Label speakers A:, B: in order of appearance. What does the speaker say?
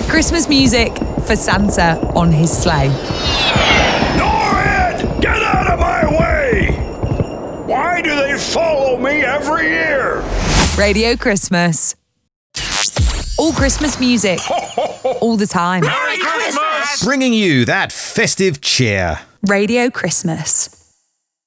A: Christmas music for Santa on his sleigh.
B: Norrid! Get out of my way! Why do they follow me every year?
A: Radio Christmas. All Christmas music. All the time.
B: Merry Christmas!
C: Bringing you that festive cheer.
A: Radio Christmas.